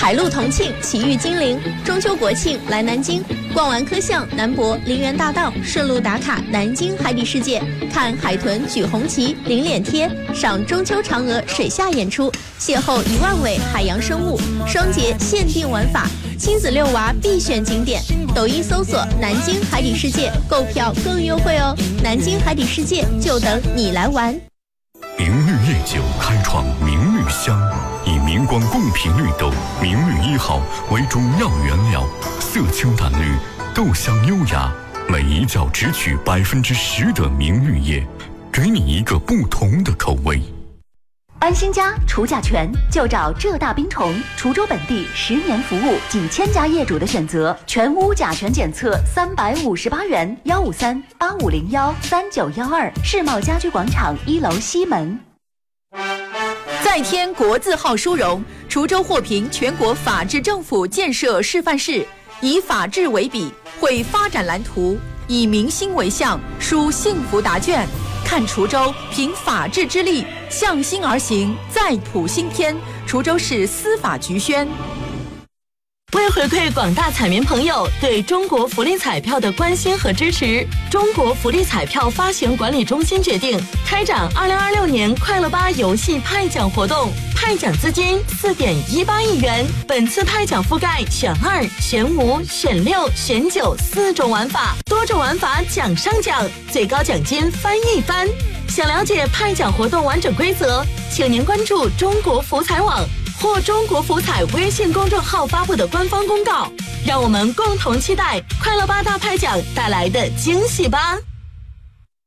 海陆同庆，奇遇金陵。中秋国庆来南京，逛完科巷、南博、陵园大道，顺路打卡南京海底世界，看海豚举红旗、领脸贴，赏中秋嫦娥水下演出，邂逅1万尾海洋生物，双节限定玩法，亲子遛娃必选景点。抖音搜索“南京海底世界”，购票更优惠哦！南京海底世界就等你来玩。 明绿夜酒开创明绿香，以明光贡品绿豆明绿1号为主要原料，色清淡绿，豆香优雅，每一窖只取10%的明绿叶，给你一个不同的口味。 安心家除甲醛就找浙大冰虫，滁州本地10年服务，几千家业主的选择，全屋甲醛检测358元，153-8501-3912，世贸家居广场1楼西门。 再添国字号殊荣，滁州获评全国法治政府建设示范市，以法治为笔，绘发展蓝图，以民心为向，书幸福答卷。看滁州凭法治之力向心而行，再谱新篇。滁州市司法局宣。 为回馈广大彩民朋友对中国福利彩票的关心和支持，中国福利彩票发行管理中心决定开展2026年快乐吧游戏派奖活动，派奖资金4.18亿元。本次派奖覆盖选2、选5、选6、选94种玩法，多种玩法奖上奖，最高奖金翻一番。想了解派奖活动完整规则，请您关注中国福彩网或中国福彩微信公众号发布的官方公告，让我们共同期待快乐吧大派奖带来的惊喜吧。